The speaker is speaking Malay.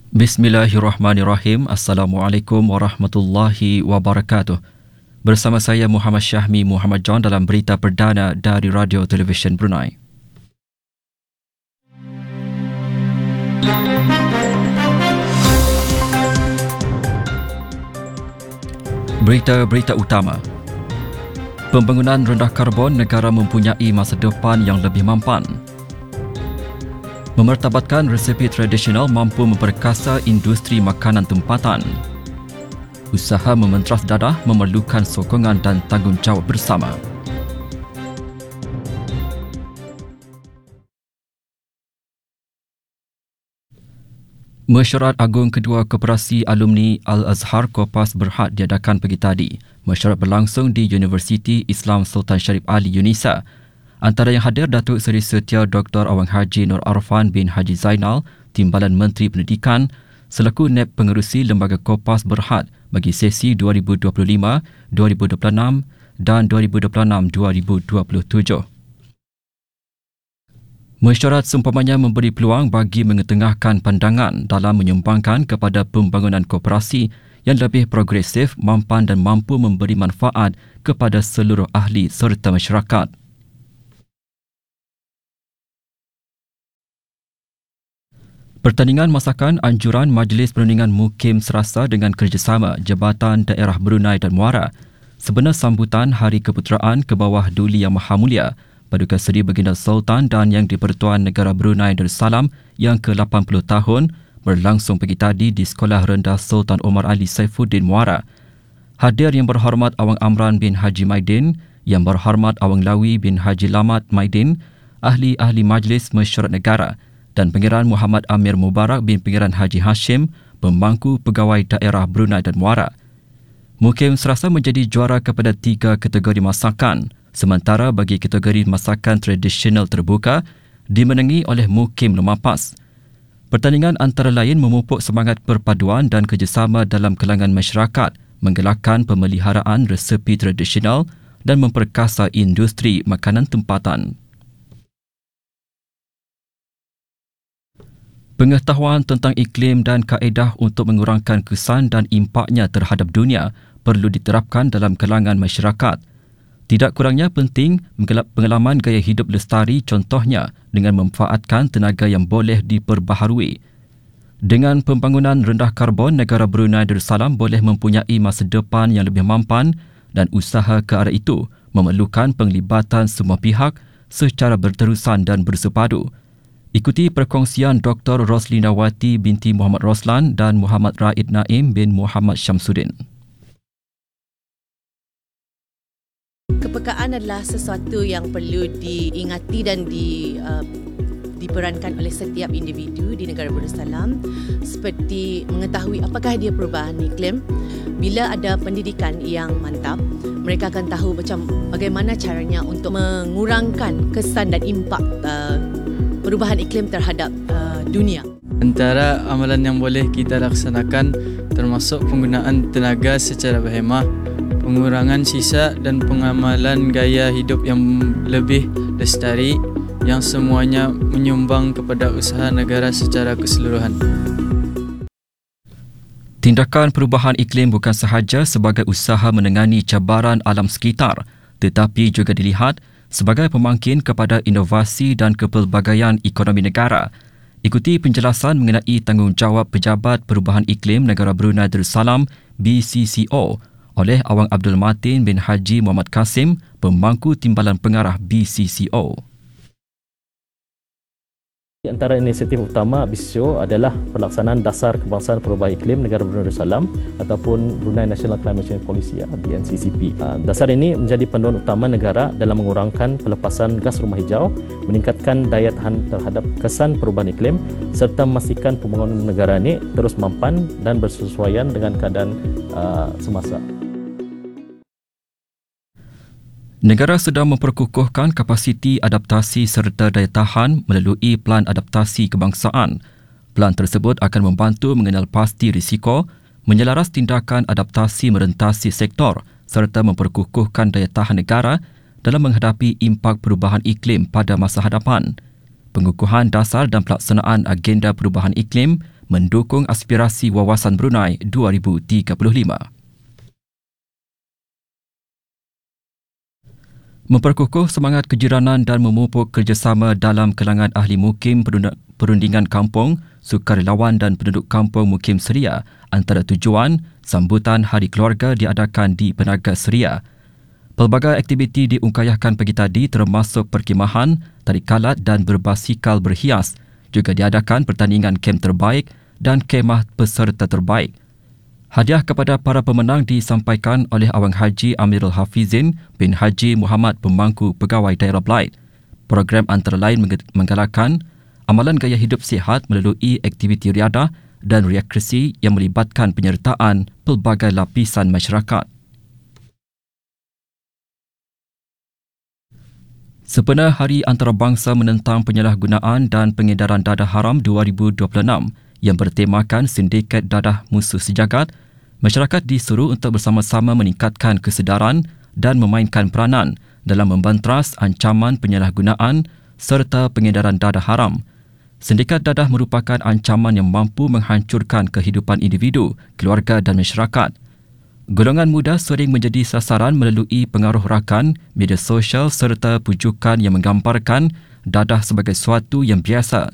Bismillahirrahmanirrahim. Assalamualaikum warahmatullahi wabarakatuh. Bersama saya Muhammad Syahmi Muhammad John dalam berita perdana dari Radio Televisyen Brunei. Berita-berita utama. Pembangunan rendah karbon, negara mempunyai masa depan yang lebih mampan. Memertabatkan resepi tradisional mampu memperkasa industri makanan tempatan. Usaha mementras dadah memerlukan sokongan dan tanggungjawab bersama. Mesyuarat Agung Kedua Koperasi Alumni Al-Azhar Kopas Berhad diadakan pagi tadi. Mesyuarat berlangsung di Universiti Islam Sultan Syarif Ali Yunisa. Antara yang hadir Datuk Seri Setia Dr. Awang Haji Nur Arfan bin Haji Zainal, Timbalan Menteri Pendidikan, selaku NEB Pengerusi Lembaga Kopas Berhad bagi sesi 2025, 2026 dan 2026-2027. Mesyuarat seumpamanya memberi peluang bagi mengetengahkan pandangan dalam menyumbangkan kepada pembangunan koperasi yang lebih progresif, mampan dan mampu memberi manfaat kepada seluruh ahli serta masyarakat. Pertandingan masakan anjuran Majlis Perundingan Mukim Serasa dengan kerjasama Jabatan Daerah Brunei dan Muara sebenar sambutan Hari Keputeraan ke bawah Duli Yang Maha Mulia Paduka Seri Baginda Sultan dan Yang di-Pertuan Negara Brunei Darussalam yang ke-80 tahun berlangsung pagi tadi di Sekolah Rendah Sultan Omar Ali Saifuddin Muara. Hadir Yang Berhormat Awang Amran bin Haji Maidin, Yang Berhormat Awang Lawi bin Haji Lamat Maidin, ahli-ahli Majlis Mesyuarat Negara dan Pengiran Muhammad Amir Mubarak bin Pengiran Haji Hashim, Pemangku Pegawai Daerah Brunei dan Muara. Mukim Serasa menjadi juara kepada 3 kategori masakan, sementara bagi kategori masakan tradisional terbuka dimenangi oleh Mukim Lemapas. Pertandingan antara lain memupuk semangat perpaduan dan kerjasama dalam kalangan masyarakat, menggalakkan pemeliharaan resepi tradisional dan memperkasa industri makanan tempatan. Pengetahuan tentang iklim dan kaedah untuk mengurangkan kesan dan impaknya terhadap dunia perlu diterapkan dalam kalangan masyarakat. Tidak kurangnya penting pengalaman gaya hidup lestari, contohnya dengan memanfaatkan tenaga yang boleh diperbaharui. Dengan pembangunan rendah karbon, negara Brunei Darussalam boleh mempunyai masa depan yang lebih mampan dan usaha ke arah itu memerlukan penglibatan semua pihak secara berterusan dan bersepadu. Ikuti perkongsian Dr. Roslina Wati binti Muhammad Roslan dan Muhammad Raid Naim bin Muhammad Syamsuddin. Kepekaan adalah sesuatu yang perlu diingati dan diperankan oleh setiap individu di negara Darussalam, seperti mengetahui apakah dia perubahan iklim. Bila ada pendidikan yang mantap, mereka akan tahu bagaimana caranya untuk mengurangkan kesan dan impak perubahan iklim terhadap dunia. Antara amalan yang boleh kita laksanakan termasuk penggunaan tenaga secara berhemah, pengurangan sisa dan pengamalan gaya hidup yang lebih lestari yang semuanya menyumbang kepada usaha negara secara keseluruhan. Tindakan perubahan iklim bukan sahaja sebagai usaha menangani cabaran alam sekitar, tetapi juga dilihat sebagai pemangkin kepada inovasi dan kepelbagaian ekonomi negara. Ikuti penjelasan mengenai tanggungjawab Pejabat Perubahan Iklim Negara Brunei Darussalam BCCO oleh Awang Abdul Matin bin Haji Muhammad Kasim, Pemangku Timbalan Pengarah BCCO. Antara inisiatif utama BCCO adalah pelaksanaan Dasar Kebangsaan Perubahan Iklim Negara Brunei Darussalam ataupun Brunei National Climate Change Policy BNCCP. Dasar ini menjadi panduan utama negara dalam mengurangkan pelepasan gas rumah hijau, meningkatkan daya tahan terhadap kesan perubahan iklim serta memastikan pembangunan negara ini terus mampan dan bersesuaian dengan keadaan semasa. Negara sedang memperkukuhkan kapasiti adaptasi serta daya tahan melalui Pelan Adaptasi Kebangsaan. Pelan tersebut akan membantu mengenal pasti risiko, menyelaras tindakan adaptasi merentasi sektor serta memperkukuhkan daya tahan negara dalam menghadapi impak perubahan iklim pada masa hadapan. Pengukuhan dasar dan pelaksanaan agenda perubahan iklim mendukung aspirasi Wawasan Brunei 2035. Memperkukuh semangat kejiranan dan memupuk kerjasama dalam kalangan ahli mukim perundingan kampung, sukarelawan dan penduduk kampung Mukim Seria antara tujuan sambutan Hari Keluarga diadakan di Penaga Seria. Pelbagai aktiviti diungkayahkan pagi tadi termasuk perkhemahan, tarik kalat dan berbasikal berhias. Juga diadakan pertandingan kem terbaik dan kemah peserta terbaik. Hadiah kepada para pemenang disampaikan oleh Awang Haji Amirul Hafizin bin Haji Muhammad Pemangku Pegawai Daerah Belait. Program antara lain menggalakkan amalan gaya hidup sihat melalui aktiviti riadah dan rekreasi yang melibatkan penyertaan pelbagai lapisan masyarakat. Sempena Hari Antarabangsa menentang penyalahgunaan dan pengedaran dadah haram 2026 yang bertemakan Sindiket Dadah Musuh Sejagat, masyarakat disuruh untuk bersama-sama meningkatkan kesedaran dan memainkan peranan dalam membantras ancaman penyalahgunaan serta pengedaran dadah haram. Sindikat dadah merupakan ancaman yang mampu menghancurkan kehidupan individu, keluarga dan masyarakat. Golongan muda sering menjadi sasaran melalui pengaruh rakan, media sosial serta pujukan yang menggambarkan dadah sebagai suatu yang biasa